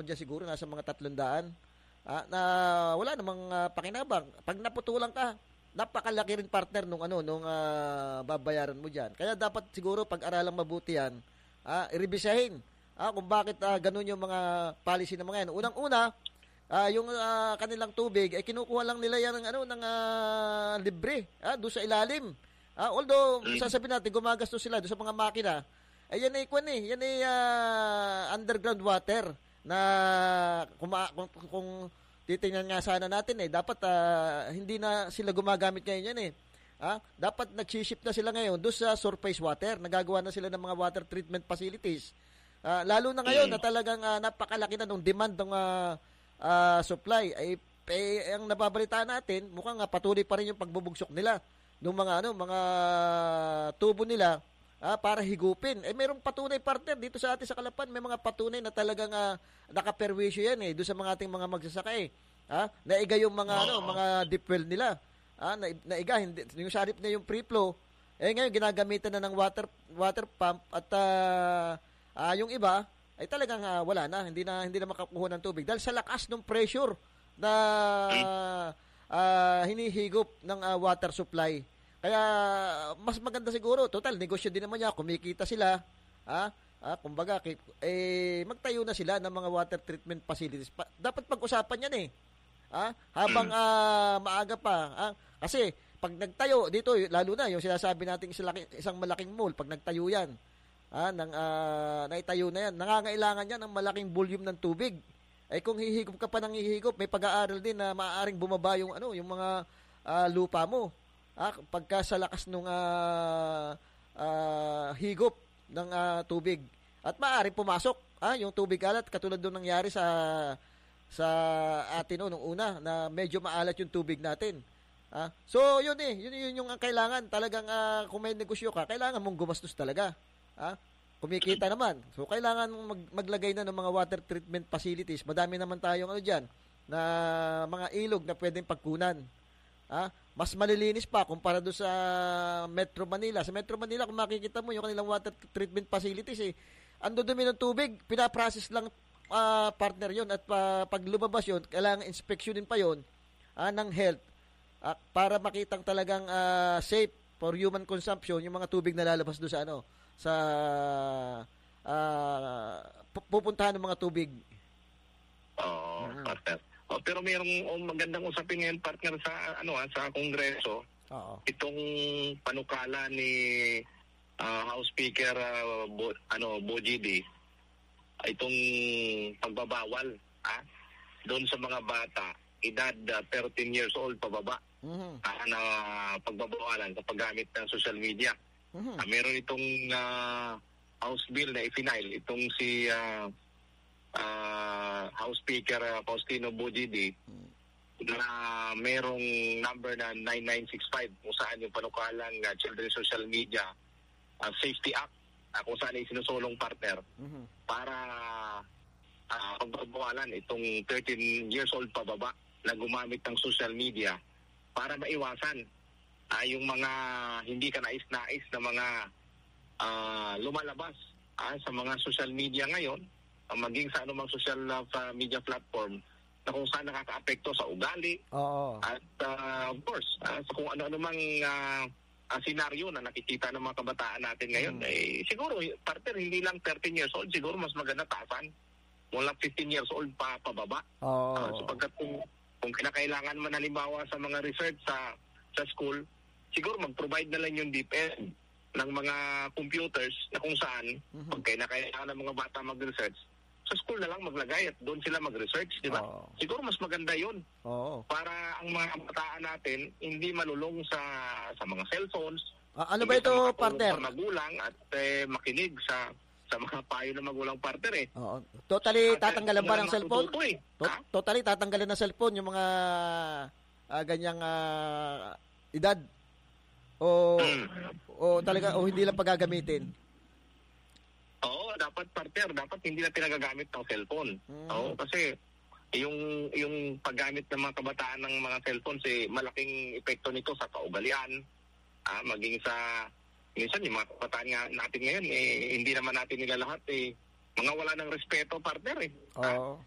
dyan siguro, nasa mga 300. Na wala namang pakinabang. Pag naputulan ka, napakalaki rin partner nung babayaran mo diyan. Kaya dapat siguro pag-aralang mabuti yan, irebisahin kung bakit ganun yung mga policy ng mga yan. Unang-una, yung kanilang tubig ay kinukuha lang nila yan ng libre, doon sa ilalim. Although sasabihin natin gumagastos sila doon sa mga makina, yan ay underground water na kung titingnan nga sana natin dapat hindi na sila gumagamit ngayon yan dapat nag-ship na sila ngayon doon sa surface water. Nagagawa na sila ng mga water treatment facilities. Lalo na ngayon na talagang napakalaki na ng demand ng supply. Ang nababalitaan natin, mukhang patuloy pa rin yung pagbubugsok nila ng mga tubo nila para higupin. Mayroong patunay partner dito sa atin sa Kalapan. May mga patunay na talagang nakaperwisyo yan doon sa mga ating mga magsasaka naiga yung mga deep well nila. Naiga, hindi, yung sarip na yung free flow. Ngayon ginagamitan na ng water pump at yung iba ay talagang wala na, hindi na makakuha ng tubig dahil sa lakas ng pressure na hinihigop ng water supply. Kaya mas maganda siguro, total negosyo din naman niya, kumikita sila. Kumbaga magtayo na sila ng mga water treatment facilities. Dapat pag-usapan yan habang maaga pa. Kasi pag nagtayo dito, lalo na yung sinasabi nating isang malaking mall, pag nagtayo yan, naitayo na yan, nangangailangan yan ng malaking volume ng tubig. Kung hihigop ka pa ng hihigop, may pag-aaral din na maaaring bumaba yung mga lupa mo. Pagka sa lakas nung higop ng tubig. At maaaring pumasok yung tubig alat, katulad doon nangyari sa atin nung una na medyo maalat yung tubig natin. So yun yung kailangan talagang kung may negosyo ka, kailangan mong gumastos talaga. Kumikita naman. So kailangan maglagay na ng mga water treatment facilities. Madami naman tayong diyan na mga ilog na pwedeng pagkunan. Mas malilinis pa kumpara doon sa Metro Manila. Sa Metro Manila, kung makikita mo yung kanilang water treatment facilities, ang dudumi ng tubig, pinaprocess lang partner yon. At pag lumabas yun, kailangan inspeksyonin pa yon ng health para makitang talagang safe for human consumption yung mga tubig na lalabas doon sa pupuntahan ng mga tubig. Partner. Pero mayroong magandang usapin ngayon, partner, sa Kongreso. Itong panukala ni House Speaker Bojidi, itong pagbabawal doon sa mga bata edad 13 years old pababa na pagbabawalan sa paggamit ng social media. Meron itong House Bill na i-final itong si House Speaker Faustino Bojidi na merong number na 9965 kung saan yung panukalang Children's Social Media Safety Act kung saan ay sinusulong partner para pagbabawalan itong 13 years old pababa na gumamit ng social media para maiwasan yung mga hindi ka nais-nais na mga lumalabas sa mga social media ngayon, maging sa anumang social media platform na kung saan nakaka-apekto sa ugali. At of course, sa kung ano-ano mang senaryo na nakikita ng mga kabataan natin ngayon, siguro, partner, hindi lang 13 years old, siguro mas maganda taasan. Mula 15 years old pa pababa. Sapagkat kung kinakailangan man halimbawa sa mga research sa school, siguro mag-provide na lang yung DepEd ng mga computers na kung saan pag kinakailangan ng mga bata mag-research, sa school na lang maglagay at doon sila mag-research, di ba? Siguro mas maganda yun. Para ang mga kabataan natin hindi malulong sa mga cellphones. Ano ba ito, partner? Magulang at makinig sa mga payo ng magulang, partner Totally tatanggalan ba ng cellphone? Totally tatanggalan ng cellphone yung mga ganyang edad? O talaga o hindi lang paggagamitin? Dapat, partner, dapat hindi na pinagagamit ng cellphone. Kasi yung paggamit ng mga kabataan ng mga cellphones, malaking epekto nito sa kaugalian, maging sa minsan yung mga kabataan natin ngayon, hindi naman natin nila lahat mga wala ng respeto, partner